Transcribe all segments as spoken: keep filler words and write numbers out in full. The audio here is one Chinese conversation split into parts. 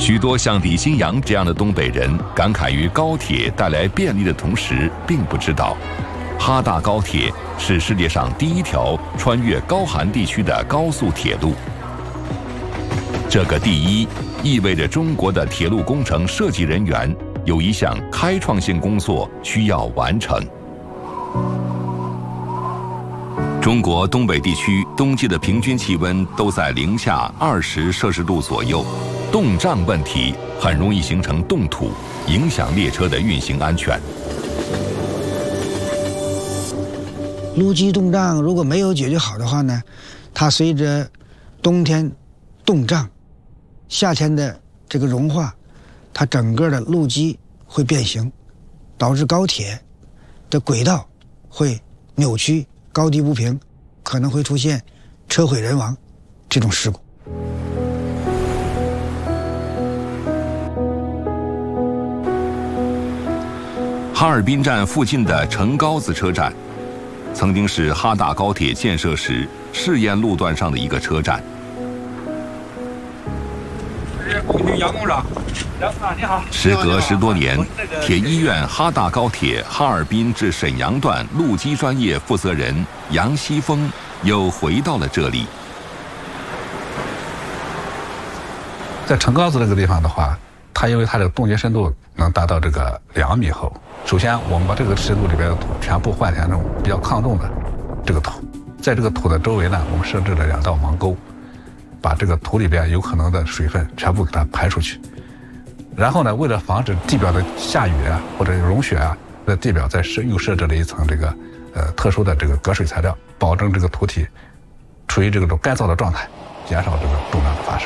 许多像李新阳这样的东北人感慨于高铁带来便利的同时，并不知道，哈大高铁是世界上第一条穿越高寒地区的高速铁路。这个第一意味着中国的铁路工程设计人员有一项开创性工作需要完成。中国东北地区冬季的平均气温都在零下二十摄氏度左右，冻胀问题很容易形成冻土，影响列车的运行安全。 路基冻胀如果没有解决好的话呢，它随着冬天冻胀，夏天的这个融化，它整个的路基会变形，导致高铁的轨道会扭曲，高低不平，可能会出现车毁人亡这种事故。 哈尔滨站附近的城高子车站，曾经是哈大高铁建设时试验路段上的一个车站。 工区杨工长，杨工长你好。 时隔十多年，铁医院哈大高铁哈尔滨至沈阳段路基专业负责人杨西峰又回到了这里。 在城高子这个地方的话，它因为它的冻结深度能达到这个两米厚。首先，我们把这个深度里边的土全部换成那种比较抗冻的这个土，在这个土的周围呢，我们设置了两道盲沟，把这个土里边有可能的水分全部给它排出去。然后呢，为了防止地表的下雨啊或者融雪啊，在地表再设又设置了一层这个呃特殊的这个隔水材料，保证这个土体处于这种干燥的状态，减少这个冻胀的发生。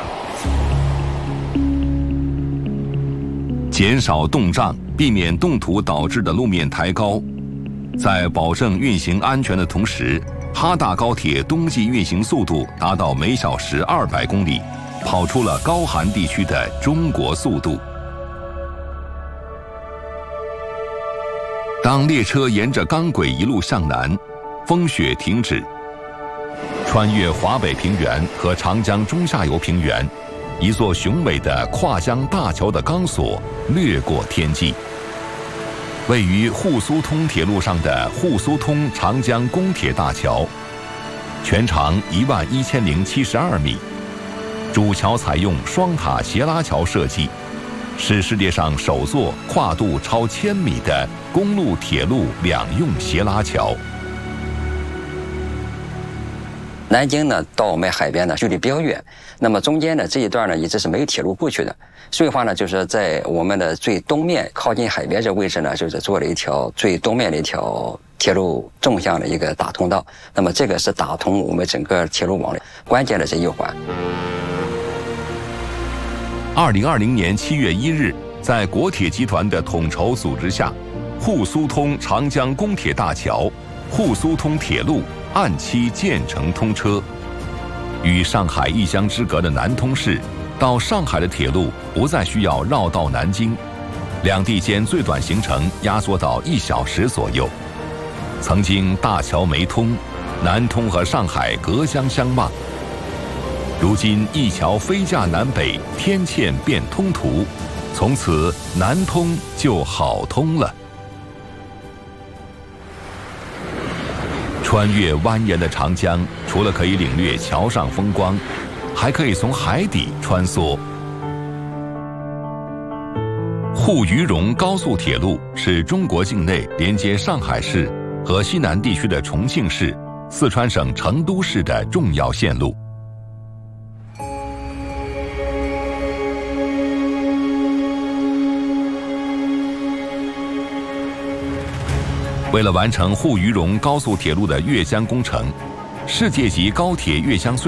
减少冻胀，避免冻土导致的路面抬高，在保证运行安全的同时，哈大高铁冬季运行速度达到每小时二百公里，跑出了高寒地区的中国速度。当列车沿着钢轨一路向南，风雪停止，穿越华北平原和长江中下游平原，一座雄伟的跨江大桥的钢索掠过天际。位于沪苏通铁路上的沪苏通长江公铁大桥，全长一万一千零七十二米，主桥采用双塔斜拉桥设计，是世界上首座跨度超千米的公路铁路两用斜拉桥。 南京呢到我们海边呢距离比较远，那么中间呢这一段呢一直是没有铁路过去的，所以话呢就是在我们的最东面靠近海边这个位置呢，就是做了一条最东面的一条铁路纵向的一个大通道，那么这个是打通我们整个铁路网络关键的这一环。 二零二零年七月一日，在国铁集团的统筹组织下，沪苏通长江公铁大桥、沪苏通铁路按期建成通车。与上海一江之隔的南通市，到上海的铁路不再需要绕道南京，两地间最短行程压缩到一小时左右。曾经大桥没通，南通和上海隔江相望，如今一桥飞架南北，天堑变通途，从此南通就好通了。穿越蜿蜒的长江，除了可以领略桥上风光，还可以从海底穿梭。沪渝蓉高速铁路是中国境内连接上海市和西南地区的重庆市、四川省成都市的重要线路。为了完成沪渝蓉高速铁路的越江工程，世界级高铁越江隧